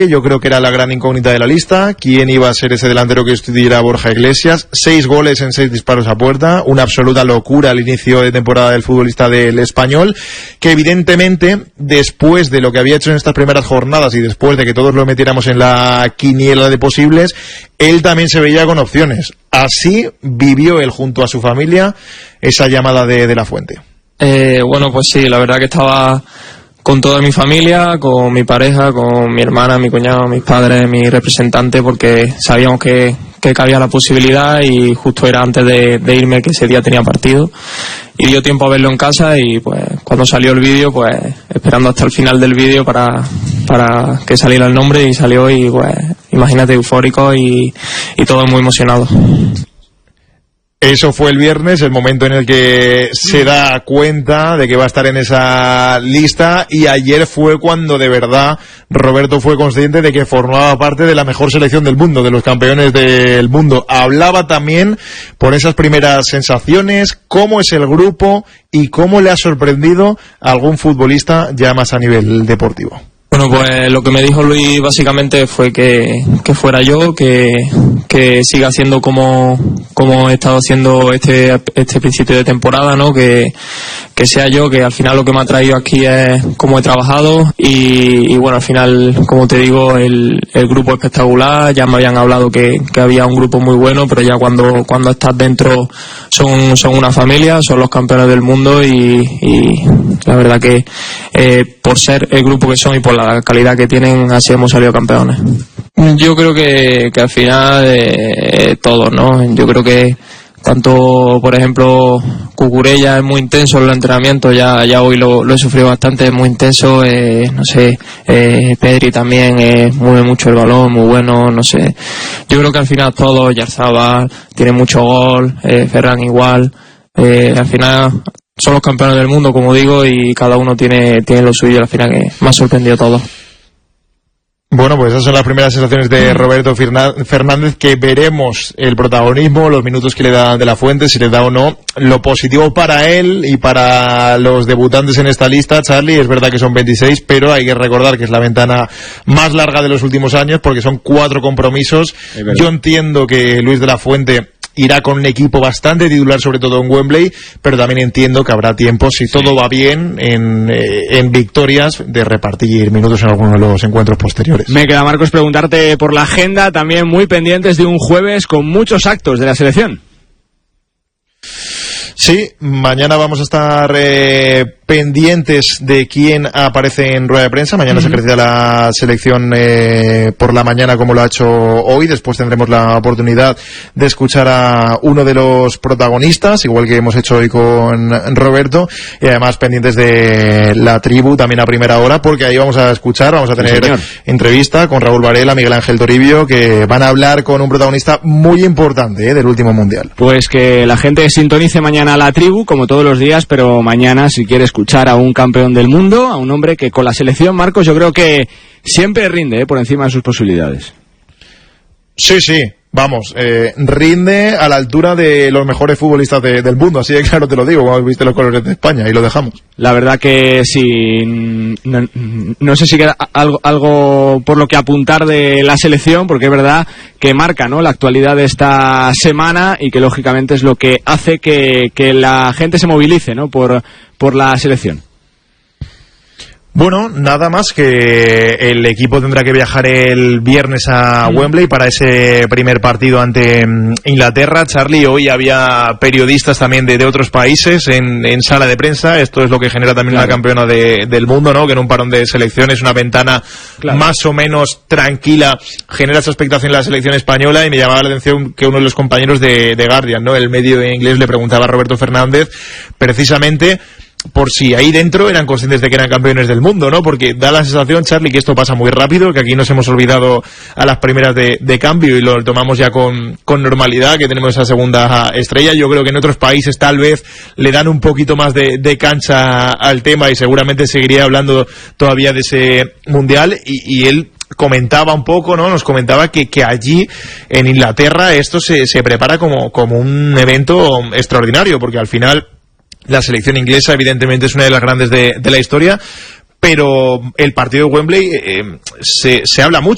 Yo creo que era la gran incógnita de la lista. ¿Quién iba a ser ese delantero que estuviera Borja Iglesias? 6 goles en 6 disparos a puerta. Una absoluta locura al inicio de temporada del futbolista del Español, que evidentemente, después de lo que había hecho en estas primeras jornadas y después de que todos lo metiéramos en la quiniela de posibles, él también se veía con opciones. Así vivió él junto a su familia esa llamada de la Fuente. Bueno, pues sí, la verdad que estaba con toda mi familia, con mi pareja, con mi hermana, mi cuñado, mis padres, mi representante, porque sabíamos que cabía la posibilidad y justo era antes de irme, que ese día tenía partido, y dio tiempo a verlo en casa. Y pues cuando salió el vídeo, pues esperando hasta el final del vídeo para que saliera el nombre, y salió, y pues imagínate, eufórico y todo muy emocionado. Eso fue el viernes, el momento en el que se da cuenta de que va a estar en esa lista, y ayer fue cuando de verdad Roberto fue consciente de que formaba parte de la mejor selección del mundo, de los campeones del mundo. Hablaba también por esas primeras sensaciones, cómo es el grupo y cómo le ha sorprendido a algún futbolista ya más a nivel deportivo. Bueno, pues lo que me dijo Luis básicamente fue que fuera yo, que siga haciendo como he estado haciendo este principio de temporada, ¿no? Que sea yo, que al final lo que me ha traído aquí es cómo he trabajado, y bueno, al final, como te digo, el grupo espectacular. Ya me habían hablado que había un grupo muy bueno, pero ya cuando estás dentro son una familia, son los campeones del mundo, y la verdad que por ser el grupo que son y por la calidad que tienen, así hemos salido campeones. Yo creo que al final todos, ¿no? Yo creo que tanto, por ejemplo, Cucurella es muy intenso en los entrenamientos, ya hoy lo he sufrido bastante, es muy intenso, no sé, Pedri también mueve mucho el balón, muy bueno, no sé. Yo creo que al final todos, Yarzabal tiene mucho gol, Ferran igual, al final son los campeones del mundo, como digo, y cada uno tiene lo suyo. Al final que me ha sorprendido todo. Bueno, pues esas son las primeras sensaciones de Roberto Fernández, que veremos el protagonismo, los minutos que le da de la Fuente, si le da o no. Lo positivo para él y para los debutantes en esta lista, Charlie, es verdad que son 26, pero hay que recordar que es la ventana más larga de los últimos años, porque son 4 compromisos. Yo entiendo que Luis de la Fuente irá con un equipo bastante titular, sobre todo en Wembley, pero también entiendo que habrá tiempo, si todo va bien, en victorias, de repartir minutos en algunos de los encuentros posteriores. Me queda, Marcos, preguntarte por la agenda, también muy pendientes de un jueves con muchos actos de la selección. Sí, mañana vamos a estar pendientes de quién aparece en rueda de prensa. Mañana se ejercita la selección por la mañana, como lo ha hecho hoy. Después tendremos la oportunidad de escuchar a uno de los protagonistas, igual que hemos hecho hoy con Roberto, y además pendientes de la tribu también a primera hora, porque ahí vamos a tener entrevista con Raúl Varela, Miguel Ángel Toribio, que van a hablar con un protagonista muy importante del último mundial. Pues que la gente sintonice mañana a la tribu, como todos los días, pero mañana, si quiere escuchar a un campeón del mundo, a un hombre que con la selección, Marcos, yo creo que siempre rinde por encima de sus posibilidades. Sí, vamos, rinde a la altura de los mejores futbolistas del mundo, así de claro te lo digo, como viste los colores de España, y lo dejamos. La verdad que sí, no sé si queda algo por lo que apuntar de la selección, porque es verdad que marca, ¿no?, la actualidad de esta semana, y que lógicamente es lo que hace que la gente se movilice, ¿no?, por la selección. Bueno, nada más que el equipo tendrá que viajar el viernes a Wembley para ese primer partido ante Inglaterra. Charlie, hoy había periodistas también de otros países en sala de prensa. Esto es lo que genera también una campeona del mundo, ¿no? Que en un parón de selecciones, una ventana más o menos tranquila, genera esa expectación en la selección española. Y me llamaba la atención que uno de los compañeros de Guardian, ¿no?, el medio inglés, le preguntaba a Roberto Fernández precisamente por si ahí dentro eran conscientes de que eran campeones del mundo, ¿no? Porque da la sensación, Charlie, que esto pasa muy rápido, que aquí nos hemos olvidado a las primeras de cambio y lo tomamos ya con normalidad, que tenemos esa segunda estrella. Yo creo que en otros países tal vez le dan un poquito más de cancha al tema, y seguramente seguiría hablando todavía de ese mundial, y él comentaba un poco, ¿no? Nos comentaba que allí en Inglaterra esto se prepara como un evento extraordinario, porque al final la selección inglesa evidentemente es una de las grandes de la historia, pero el partido de Wembley se habla mucho